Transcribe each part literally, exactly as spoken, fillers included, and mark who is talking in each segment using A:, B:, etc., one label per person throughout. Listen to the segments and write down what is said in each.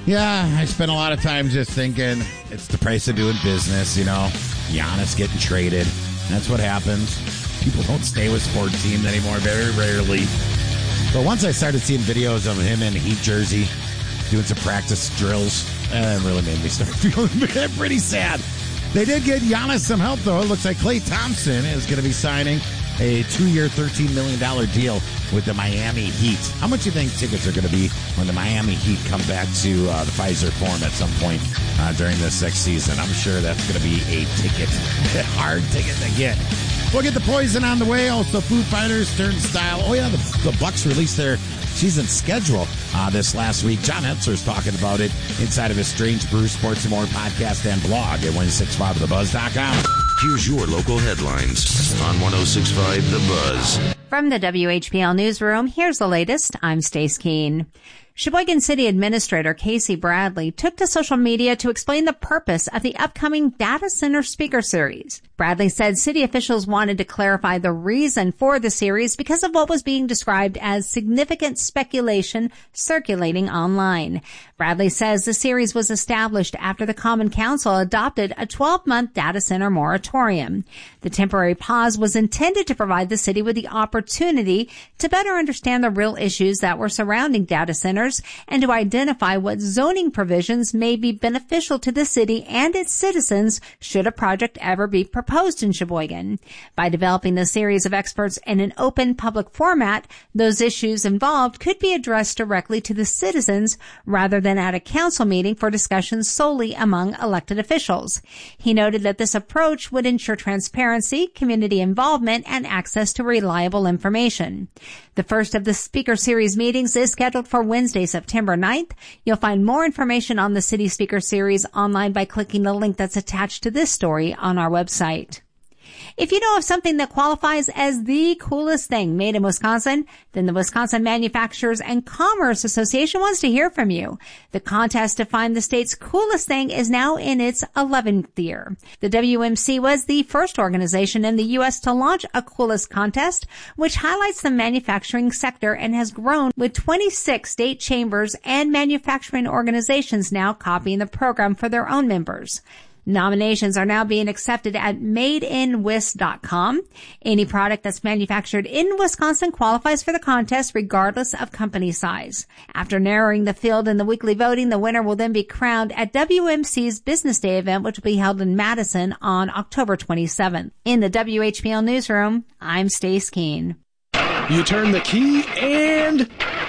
A: Yeah, I spent a lot of time just thinking it's the price of doing business, you know. Giannis getting traded. That's what happens. People don't stay with sports teams anymore, very rarely. But once I started seeing videos of him in a Heat jersey doing some practice drills, that really made me start feeling pretty sad. They did get Giannis some help, though. It looks like Klay Thompson is going to be signing a two-year, thirteen million dollars deal with the Miami Heat. How much do you think tickets are going to be when the Miami Heat come back to uh, the Pfizer Forum at some point uh, during this next season? I'm sure that's going to be a ticket, hard ticket to get. We'll get the Poison on the way. Also, Foo Fighters, Turnstile. Oh, yeah, the, the Bucks released their season schedule uh, this last week. John Etzler's talking about it inside of his Strange Brew Sports and More podcast and blog at one sixty-five the buzz dot com.
B: Here's your local headlines on one oh six point five The Buzz.
C: From the W H P L Newsroom, here's the latest. I'm Stace Keene. Sheboygan City Administrator Casey Bradley took to social media to explain the purpose of the upcoming Data Center Speaker Series. Bradley said city officials wanted to clarify the reason for the series because of what was being described as significant speculation circulating online. Bradley says the series was established after the Common Council adopted a twelve-month data center moratorium. The temporary pause was intended to provide the city with the opportunity to better understand the real issues that were surrounding data centers and to identify what zoning provisions may be beneficial to the city and its citizens should a project ever be proposed in Sheboygan. By developing the series of experts in an open public format, those issues involved could be addressed directly to the citizens rather than at a council meeting for discussions solely among elected officials. He noted that this approach would ensure transparency, community involvement, and access to reliable information. The first of the Speaker Series meetings is scheduled for Wednesday, September ninth. You'll find more information on the City Speaker Series online by clicking the link that's attached to this story on our website. If you know of something that qualifies as the coolest thing made in Wisconsin, then the Wisconsin Manufacturers and Commerce Association wants to hear from you. The contest to find the state's coolest thing is now in its eleventh year. The W M C was the first organization in the U S to launch a coolest contest, which highlights the manufacturing sector and has grown with twenty-six state chambers and manufacturing organizations now copying the program for their own members. Nominations are now being accepted at made in wis dot com. Any product that's manufactured in Wisconsin qualifies for the contest regardless of company size. After narrowing the field in the weekly voting, the winner will then be crowned at W M C's Business Day event, which will be held in Madison on October twenty-seventh. In the W H P L Newsroom, I'm Stace Keene.
D: You turn the key and...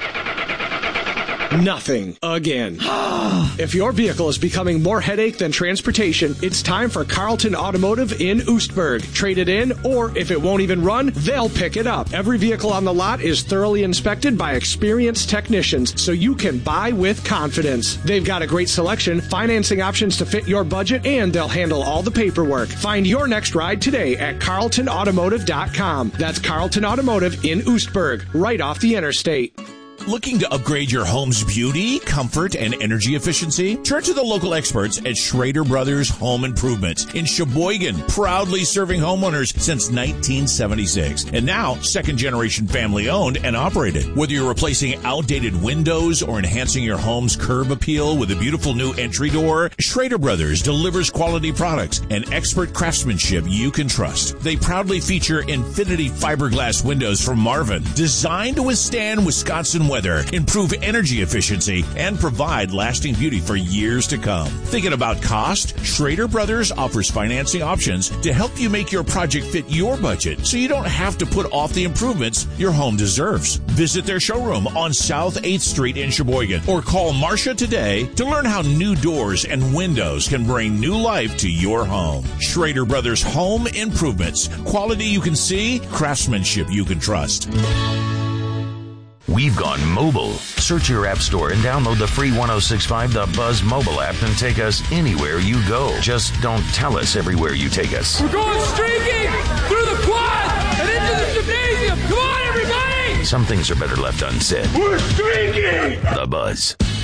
D: nothing again. If your vehicle is becoming more headache than transportation, it's time for Carlton Automotive in Oostburg. Trade it in, or if it won't even run, they'll pick it up. Every vehicle on the lot is thoroughly inspected by experienced technicians, so you can buy with confidence. They've got a great selection, financing options to fit your budget, and they'll handle all the paperwork. Find your next ride today at carlton automotive dot com. That's Carlton Automotive in Oostburg, right off the interstate.
E: Looking to upgrade your home's beauty, comfort, and energy efficiency? Turn to the local experts at Schrader Brothers Home Improvement in Sheboygan, proudly serving homeowners since nineteen seventy-six. And now, second-generation family-owned and operated. Whether you're replacing outdated windows or enhancing your home's curb appeal with a beautiful new entry door, Schrader Brothers delivers quality products and expert craftsmanship you can trust. They proudly feature Infinity fiberglass windows from Marvin, designed to withstand Wisconsin weather, improve energy efficiency, and provide lasting beauty for years to come. Thinking about cost? Schrader Brothers offers financing options to help you make your project fit your budget so you don't have to put off the improvements your home deserves. Visit their showroom on South eighth Street in Sheboygan or call Marcia today to learn how new doors and windows can bring new life to your home. Schrader Brothers Home Improvements. Quality you can see, craftsmanship you can trust.
B: We've gone mobile. Search your app store and download the free one oh six point five The Buzz mobile app and take us anywhere you go. Just don't tell us everywhere you take us.
F: We're going streaking through the quad and into the gymnasium. Come on, everybody!
B: Some things are better left unsaid.
F: We're streaking!
B: The Buzz.